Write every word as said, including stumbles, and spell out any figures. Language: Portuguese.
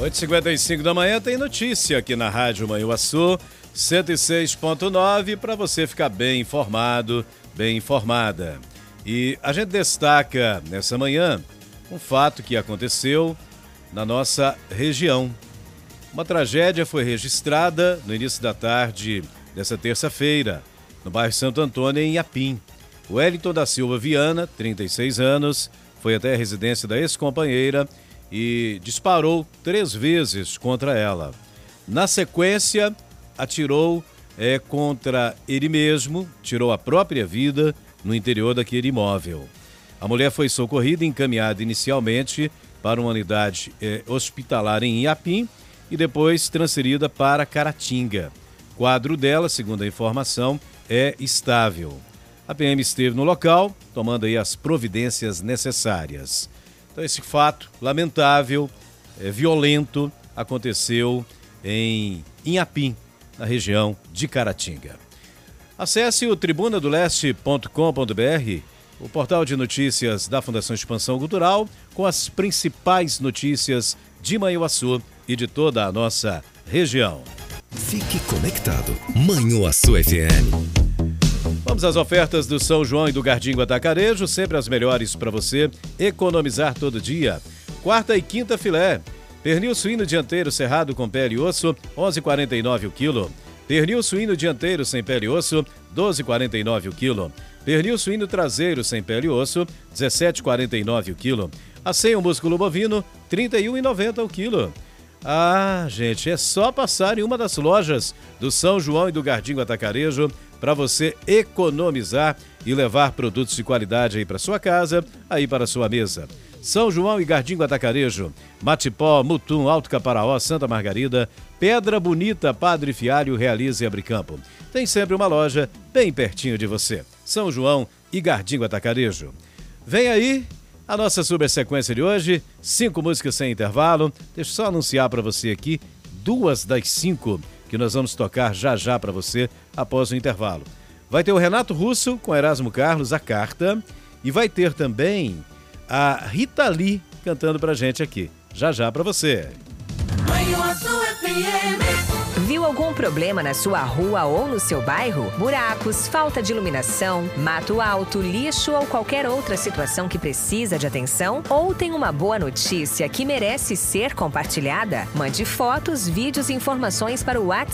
oito e cinquenta e cinco da manhã tem notícia aqui na Rádio Manhuaçu, cento e seis ponto nove, para você ficar bem informado, bem informada. E a gente destaca nessa manhã um fato que aconteceu na nossa região. Uma tragédia foi registrada no início da tarde dessa terça-feira, no bairro Santo Antônio, em Iapim. O Wellington da Silva Viana, trinta e seis anos, foi até a residência da ex-companheira e disparou três vezes contra ela. Na sequência, atirou é, contra ele mesmo, tirou a própria vida no interior daquele imóvel. A mulher foi socorrida e encaminhada inicialmente para uma unidade é, hospitalar em Iapim e depois transferida para Caratinga. O quadro dela, segundo a informação, é estável. A P M esteve no local, tomando aí as providências necessárias. Então, esse fato lamentável, é, violento, aconteceu em Iapim, na região de Caratinga. Acesse o tribuna do leste ponto com ponto br, o portal de notícias da Fundação Expansão Cultural, com as principais notícias de Manhuaçu e de toda a nossa região. Fique conectado. Manhuaçu F M. Vamos às ofertas do São João e do Gardingo Atacarejo, sempre as melhores para você economizar todo dia. Quarta e quinta filé. Pernil suíno dianteiro cerrado com pele e osso, onze reais e quarenta e nove centavos o quilo. Pernil suíno dianteiro sem pele e osso, doze reais e quarenta e nove centavos o quilo. Pernil suíno traseiro sem pele e osso, dezessete reais e quarenta e nove centavos o quilo. Aceio músculo bovino, trinta e um reais e noventa centavos o quilo. Ah, gente, é só passar em uma das lojas do São João e do Gardingo Atacarejo para você economizar e levar produtos de qualidade aí para sua casa, aí para sua mesa. São João e Gardingo Atacarejo, Matipó, Mutum, Alto Caparaó, Santa Margarida, Pedra Bonita, Padre Fialho, Realiza e Abricampo. Tem sempre uma loja bem pertinho de você. São João e Gardingo Atacarejo. Vem aí a nossa super sequência de hoje, cinco músicas sem intervalo. Deixa eu só anunciar para você aqui duas das cinco que nós vamos tocar já já para você após o intervalo. Vai ter o Renato Russo com Erasmo Carlos, A Carta, e vai ter também a Rita Lee cantando pra gente aqui. Já já pra você. Viu algum problema na sua rua ou no seu bairro? Buracos, falta de iluminação, mato alto, lixo ou qualquer outra situação que precisa de atenção? Ou tem uma boa notícia que merece ser compartilhada? Mande fotos, vídeos e informações para o WhatsApp